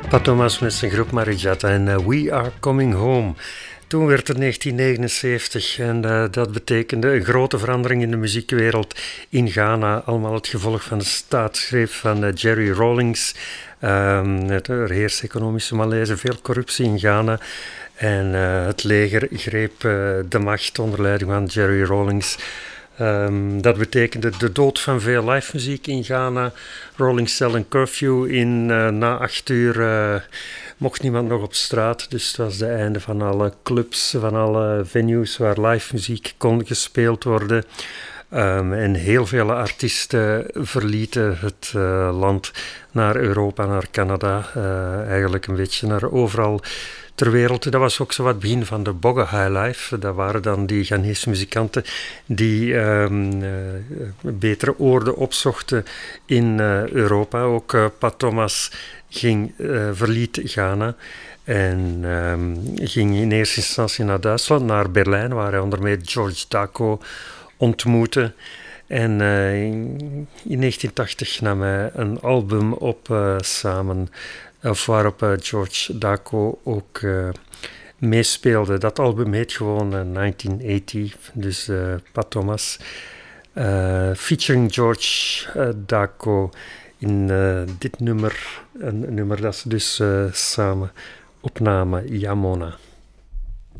Pat Thomas met zijn groep Marijata en We Are Coming Home. Toen werd het 1979 en dat betekende een grote verandering in de muziekwereld in Ghana. Allemaal het gevolg van de staatsgreep van Jerry Rawlings. Er heerst economische malaise, veel corruptie in Ghana. En het leger greep de macht onder leiding van Jerry Rawlings. Dat betekende de dood van veel live muziek in Ghana. Rolling Cell en curfew na 8 uur mocht niemand nog op straat. Dus het was het einde van alle clubs, van alle venues waar live muziek kon gespeeld worden. En heel veel artiesten verlieten het land naar Europa, naar Canada. Eigenlijk een beetje naar overal ter wereld. Dat was ook zo wat het begin van de Bogga Highlife. Dat waren dan die Ghanese muzikanten die betere oorden opzochten in Europa. Ook Pat Thomas verliet Ghana en ging in eerste instantie naar Duitsland, naar Berlijn, waar hij onder meer George Dako ontmoette. En in 1980 nam hij een album op samen, of waarop George Dako ook meespeelde. Dat album heet gewoon 1980, dus Pat Thomas, featuring George Dako in dit nummer, een nummer dat ze dus samen opnamen, Yamona.